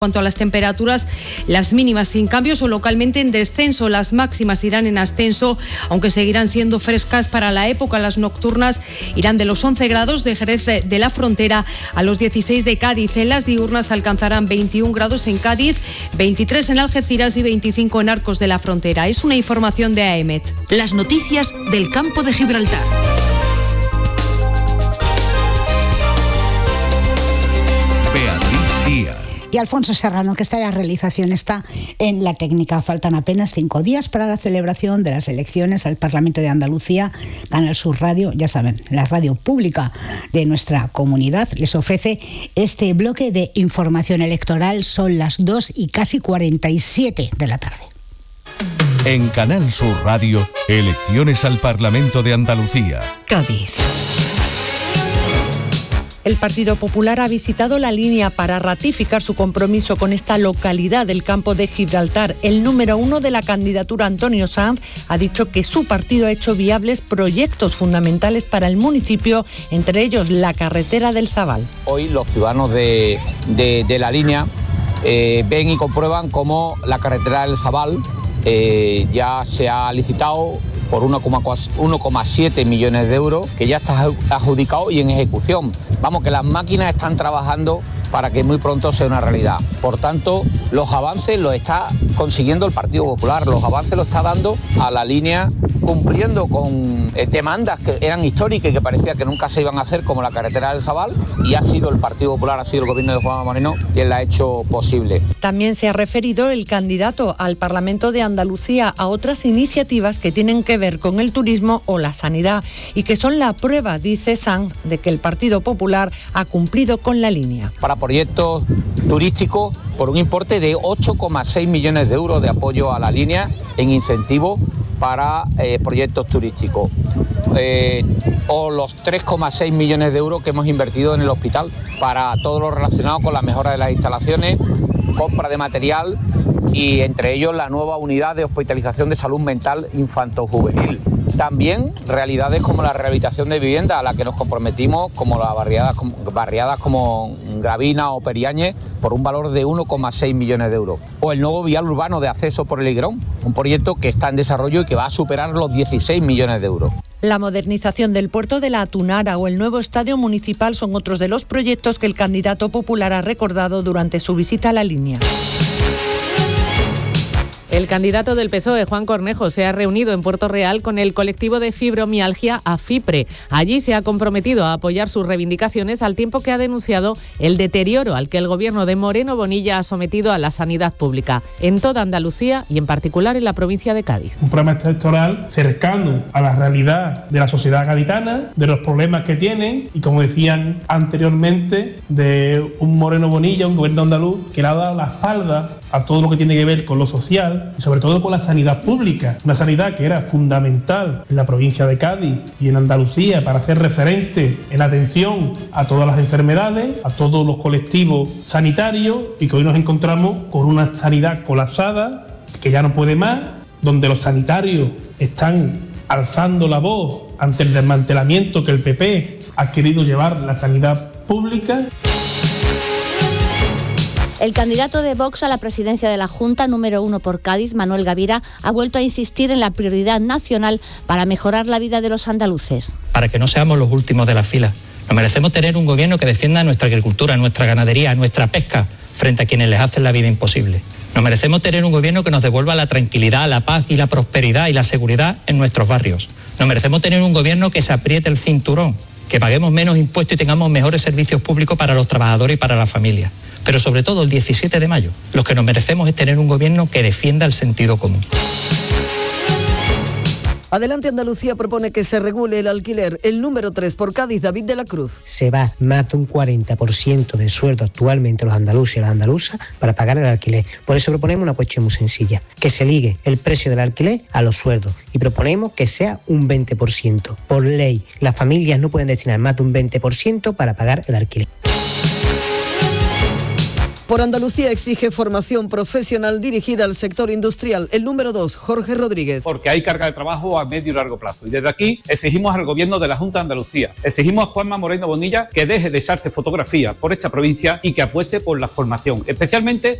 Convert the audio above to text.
En cuanto a las temperaturas, las mínimas sin cambios o localmente en descenso, las máximas irán en ascenso, aunque seguirán siendo frescas para la época. Las nocturnas irán de los 11 grados de Jerez de la Frontera a los 16 de Cádiz. En las diurnas alcanzarán 21 grados en Cádiz, 23 en Algeciras y 25 en Arcos de la Frontera. Es una información de AEMET. Las noticias del campo de Gibraltar. Beatriz Díaz. Y Alfonso Serrano, que está en la realización, está en la técnica. Faltan apenas 5 días para la celebración de las elecciones al Parlamento de Andalucía. Canal Sur Radio, ya saben, la radio pública de nuestra comunidad, les ofrece este bloque de información electoral. Son las 2:47 de la tarde. En Canal Sur Radio, elecciones al Parlamento de Andalucía. Cádiz. El Partido Popular ha visitado La Línea para ratificar su compromiso con esta localidad del campo de Gibraltar. El número 1 de la candidatura, Antonio Sanz, ha dicho que su partido ha hecho viables proyectos fundamentales para el municipio, entre ellos la carretera del Zabal. Hoy los ciudadanos de La Línea ven y comprueban cómo la carretera del Zabal ya se ha licitado por 1,7 millones de euros, que ya está adjudicado y en ejecución. Vamos, que las máquinas están trabajando para que muy pronto sea una realidad. Por tanto, los avances los está consiguiendo el Partido Popular, los avances los está dando a La Línea, cumpliendo con demandas que eran históricas y que parecía que nunca se iban a hacer, como la carretera del Zabal, y ha sido el Partido Popular, ha sido el gobierno de Juanma Moreno quien la ha hecho posible. También se ha referido el candidato al Parlamento de Andalucía a otras iniciativas que tienen que ver con el turismo o la sanidad y que son la prueba, dice Sanz, de que el Partido Popular ha cumplido con La Línea. Para proyectos turísticos por un importe de 8,6 millones de euros de apoyo a La Línea en incentivos para proyectos turísticos. O los 3,6 millones de euros que hemos invertido en el hospital para todo lo relacionado con la mejora de las instalaciones, compra de material y entre ellos la nueva unidad de hospitalización de salud mental infanto-juvenil. También realidades como la rehabilitación de viviendas a la que nos comprometimos, como las barriadas como Gravina o Periáñez, por un valor de 1,6 millones de euros. O el nuevo vial urbano de acceso por el Higuerón, un proyecto que está en desarrollo y que va a superar los 16 millones de euros. La modernización del puerto de la Atunara o el nuevo estadio municipal son otros de los proyectos que el candidato popular ha recordado durante su visita a La Línea. El candidato del PSOE, Juan Cornejo, se ha reunido en Puerto Real con el colectivo de fibromialgia AFIPRE. Allí se ha comprometido a apoyar sus reivindicaciones al tiempo que ha denunciado el deterioro al que el gobierno de Moreno Bonilla ha sometido a la sanidad pública en toda Andalucía y en particular en la provincia de Cádiz. Un programa electoral cercano a la realidad de la sociedad gaditana, de los problemas que tienen y, como decían anteriormente, de un Moreno Bonilla, un gobierno andaluz que le ha dado la espalda a todo lo que tiene que ver con lo social y sobre todo con la sanidad pública, una sanidad que era fundamental en la provincia de Cádiz y en Andalucía para ser referente en atención a todas las enfermedades, a todos los colectivos sanitarios, y que hoy nos encontramos con una sanidad colapsada que ya no puede más, donde los sanitarios están alzando la voz ante el desmantelamiento que el PP ha querido llevar la sanidad pública. El candidato de Vox a la presidencia de la Junta, número 1 por Cádiz, Manuel Gavira, ha vuelto a insistir en la prioridad nacional para mejorar la vida de los andaluces. Para que no seamos los últimos de la fila. Nos merecemos tener un gobierno que defienda nuestra agricultura, nuestra ganadería, nuestra pesca, frente a quienes les hacen la vida imposible. Nos merecemos tener un gobierno que nos devuelva la tranquilidad, la paz y la prosperidad y la seguridad en nuestros barrios. Nos merecemos tener un gobierno que se apriete el cinturón, que paguemos menos impuestos y tengamos mejores servicios públicos para los trabajadores y para la familia. Pero sobre todo el 17 de mayo, lo que nos merecemos es tener un gobierno que defienda el sentido común. Adelante Andalucía propone que se regule el alquiler. El número 3 por Cádiz, David de la Cruz. Se va más de un 40% del sueldo actualmente los andaluces y las andaluzas para pagar el alquiler. Por eso proponemos una cuestión muy sencilla, que se ligue el precio del alquiler a los sueldos y proponemos que sea un 20%. Por ley, las familias no pueden destinar más de un 20% para pagar el alquiler. Por Andalucía exige formación profesional dirigida al sector industrial. El número 2, Jorge Rodríguez. Porque hay carga de trabajo a medio y largo plazo. Y desde aquí exigimos al Gobierno de la Junta de Andalucía, exigimos a Juanma Moreno Bonilla que deje de echarse fotografía por esta provincia y que apueste por la formación, especialmente